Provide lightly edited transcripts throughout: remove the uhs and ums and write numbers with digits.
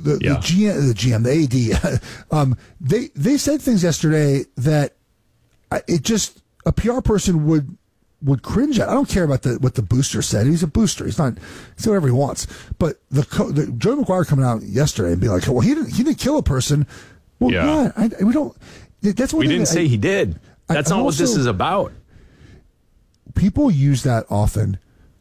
GM, the AD, they said things yesterday that a PR person would cringe at. I don't care about what the booster said. He's a booster. He's whatever he wants. But the Joe McGuire coming out yesterday and be like, well, he didn't kill a person. Well, we don't. That's what we didn't say he did. That's not what this is about. People use that often.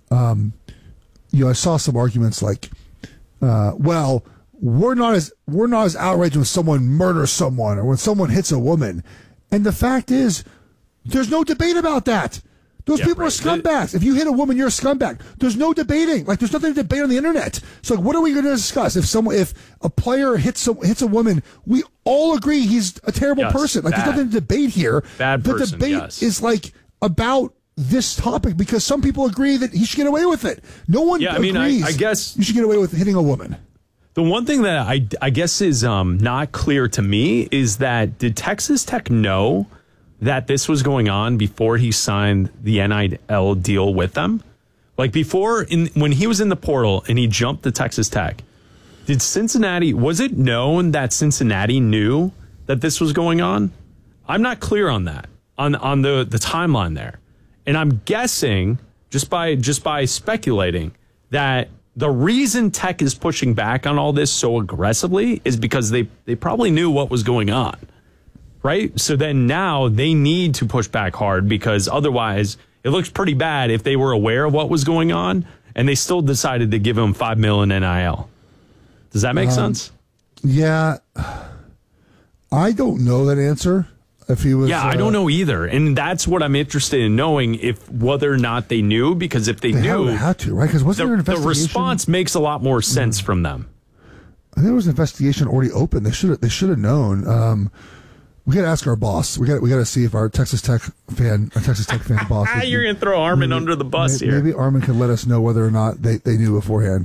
I saw some arguments like, well, we're not as outraged when someone murders someone or when someone hits a woman. And the fact is, there's no debate about that. Those people are scumbags. If you hit a woman, you're a scumbag. There's no debating. Like, there's nothing to debate on the internet. So, what are we going to discuss? If a player hits a woman, we all agree he's a terrible person. Like, there's nothing to debate here. Bad person. The debate is like about this topic because some people agree that he should get away with it. No one agrees. I guess you should get away with hitting a woman. The one thing that I guess is not clear to me is that did Texas Tech know that this was going on before he signed the NIL deal with them? Like when he was in the portal and he jumped to Texas Tech, was it known that Cincinnati knew that this was going on? I'm not clear on that, on the timeline there. And I'm guessing, just by speculating, that the reason Tech is pushing back on all this so aggressively is because they probably knew what was going on. Right? So then now they need to push back hard because otherwise it looks pretty bad if they were aware of what was going on and they still decided to give him $5 million in NIL. Does that make sense? Yeah. I don't know that answer. If he was, I don't know either. And that's what I'm interested in knowing, whether or not they knew, because if they knew, had to, right? Because wasn't there an investigation? The response makes a lot more sense from them. I think there was an investigation already open. They should have known. We got to ask our boss. We got to see if our Texas Tech fan boss. You're going to throw Armin under the bus here. Maybe Armin can let us know whether or not they knew beforehand.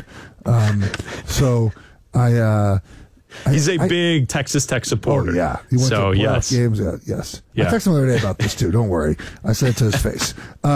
He's a big Texas Tech supporter. Oh, yeah. He went to playoff games. Yes. I texted him the other day about this, too. Don't worry. I said it to his face.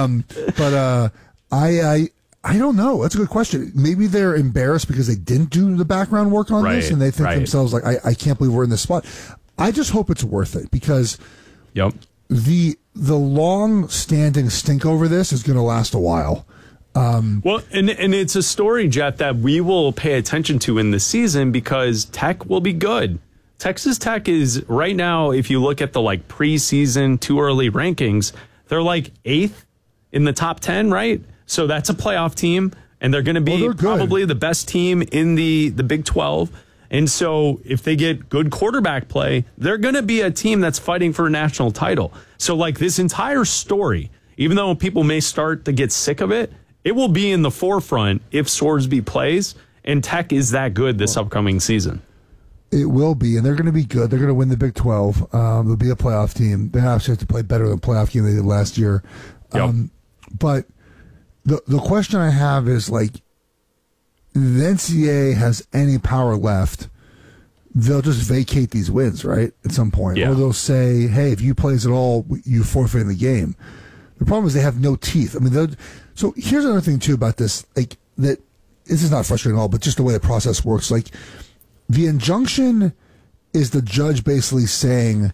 I don't know. That's a good question. Maybe they're embarrassed because they didn't do the background work on this, and they think themselves like, I can't believe we're in this spot. I just hope it's worth it because the long-standing stink over this is going to last a while. And it's a story, Jeff, that we will pay attention to in the season because Tech will be good. Texas Tech is right now, if you look at the preseason too early rankings, they're 8th in the top 10, right? So that's a playoff team, and they're going to be probably the best team in the Big 12. And so if they get good quarterback play, they're going to be a team that's fighting for a national title. So this entire story, even though people may start to get sick of it, it will be in the forefront if Sorsby plays, and Tech is that good this upcoming season. It will be, and they're going to be good. They're going to win the Big 12. They'll be a playoff team. They actually have to play better than the playoff game they did last year. But the question I have is, if the NCAA has any power left, they'll just vacate these wins, right, at some point. Or they'll say, hey, if you plays at all, you forfeit in the game. The problem is they have no teeth. I mean, so here's another thing, too, about this. That this is not frustrating at all, but just the way the process works. The injunction is the judge basically saying,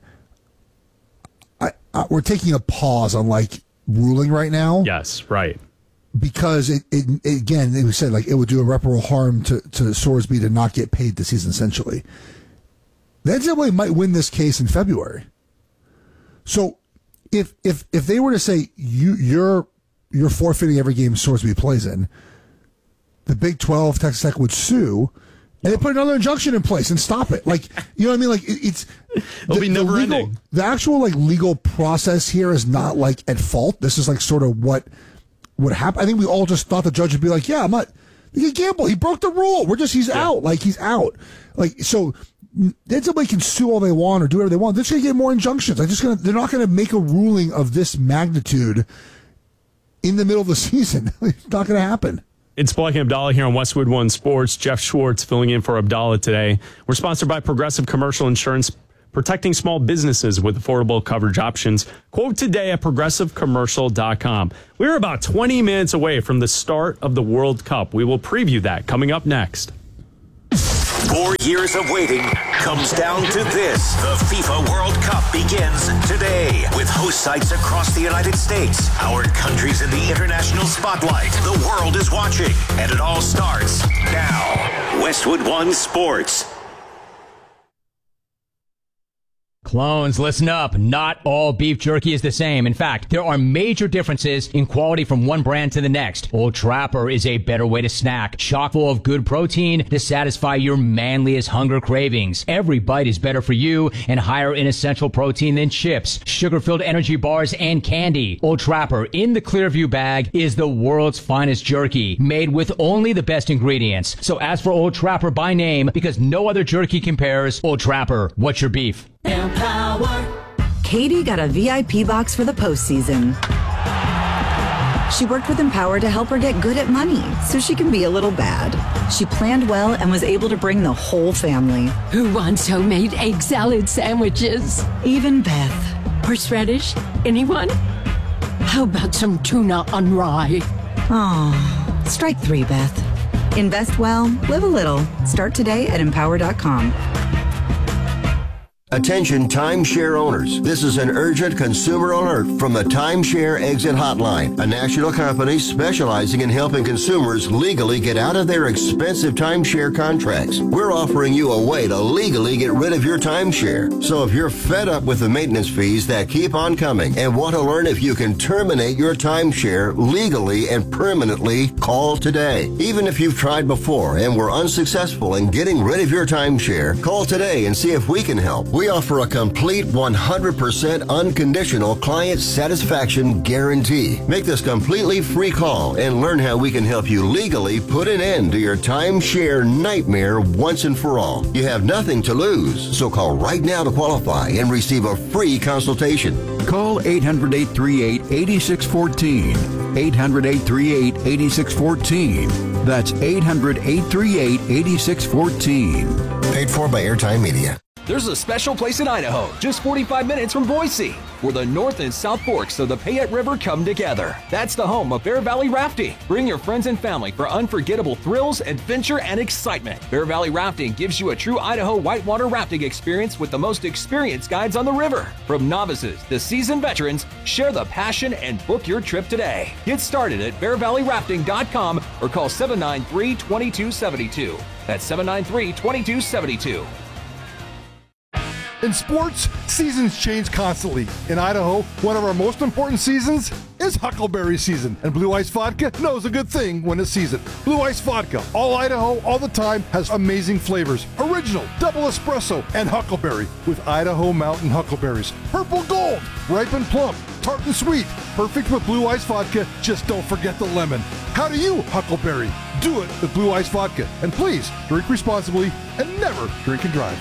we're taking a pause on, ruling right now. Yes, right. Because, again, we said, it would do irreparable harm to Sorsby to not get paid this season, essentially. The NCAA might win this case in February. So, if they were to say you're forfeiting every game Sorsby plays in, the Big 12, Texas Tech would sue, and they put another injunction in place and stop it. You know what I mean? It'll be never ending. The actual legal process here is not at fault. This is sort of what would happen. I think we all just thought the judge would be yeah, I'm not. He gamble. He broke the rule. He's out. He's out. So. NCAA can sue all they want or do whatever they want. They're just going to get more injunctions. They're not going to make a ruling of this magnitude in the middle of the season. It's not going to happen. It's Black and Abdallah here on Westwood One Sports. Jeff Schwartz filling in for Abdallah today. We're sponsored by Progressive Commercial Insurance, protecting small businesses with affordable coverage options. Quote today at progressivecommercial.com. We're about 20 minutes away from the start of the World Cup. We will preview that coming up next. 4 years of waiting comes down to this. The FIFA World Cup begins today with host sites across the United States. Our country's in the international spotlight. The world is watching, and it all starts now. Westwood One Sports. Clones, listen up. Not all beef jerky is the same. In fact, there are major differences in quality from one brand to the next. Old Trapper is a better way to snack, chock full of good protein to satisfy your manliest hunger cravings. Every bite is better for you and higher in essential protein than chips, sugar-filled energy bars, and candy. Old Trapper in the Clearview bag is the world's finest jerky, made with only the best ingredients. So ask for Old Trapper by name because no other jerky compares. Old Trapper, what's your beef? Empower. Katie got a VIP box for the postseason. She worked with Empower to help her get good at money so she can be a little bad. She planned well and was able to bring the whole family. Who wants homemade egg salad sandwiches? Even Beth. Horseradish? Anyone? How about some tuna on rye? Oh, strike 3, Beth. Invest well, live a little. Start today at empower.com. Attention timeshare owners. This is an urgent consumer alert from the Timeshare Exit Hotline, a national company specializing in helping consumers legally get out of their expensive timeshare contracts. We're offering you a way to legally get rid of your timeshare. So if you're fed up with the maintenance fees that keep on coming and want to learn if you can terminate your timeshare legally and permanently, call today. Even if you've tried before and were unsuccessful in getting rid of your timeshare, call today and see if we can help. We offer a complete 100% unconditional client satisfaction guarantee. Make this completely free call and learn how we can help you legally put an end to your timeshare nightmare once and for all. You have nothing to lose, so call right now to qualify and receive a free consultation. Call 800-838-8614. 800-838-8614. That's 800-838-8614. Paid for by Airtime Media. There's a special place in Idaho, just 45 minutes from Boise, where the North and South Forks of the Payette River come together. That's the home of Bear Valley Rafting. Bring your friends and family for unforgettable thrills, adventure, and excitement. Bear Valley Rafting gives you a true Idaho whitewater rafting experience with the most experienced guides on the river. From novices to seasoned veterans, share the passion and book your trip today. Get started at bearvalleyrafting.com or call 793-2272. That's 793-2272. In sports, seasons change constantly. In Idaho, one of our most important seasons is Huckleberry season, and Blue Ice Vodka knows a good thing when it's season. Blue Ice Vodka, all Idaho, all the time, has amazing flavors. Original, double espresso, and Huckleberry with Idaho Mountain Huckleberries. Purple Gold, ripe and plump, tart and sweet. Perfect with Blue Ice Vodka, just don't forget the lemon. How do you Huckleberry? Do it with Blue Ice Vodka. And please, drink responsibly and never drink and drive.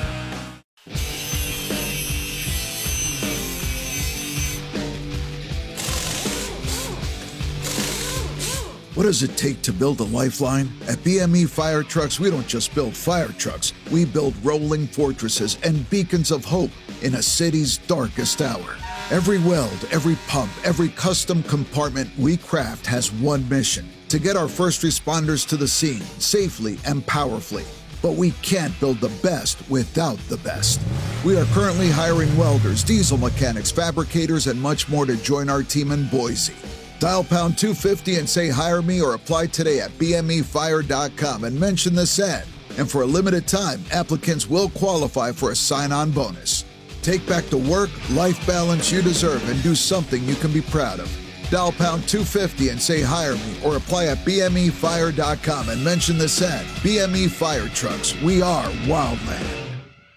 What does it take to build a lifeline? At BME Fire Trucks, we don't just build fire trucks. We build rolling fortresses and beacons of hope in a city's darkest hour. Every weld, every pump, every custom compartment we craft has one mission: to get our first responders to the scene safely and powerfully. But we can't build the best without the best. We are currently hiring welders, diesel mechanics, fabricators, and much more to join our team in Boise. Dial pound 250 and say hire me, or apply today at bmefire.com and mention this ad. And for a limited time, applicants will qualify for a sign-on bonus. Take back the work, life balance you deserve and do something you can be proud of. Dial pound 250 and say hire me, or apply at bmefire.com and mention this ad. BME Fire Trucks, we are Wildland.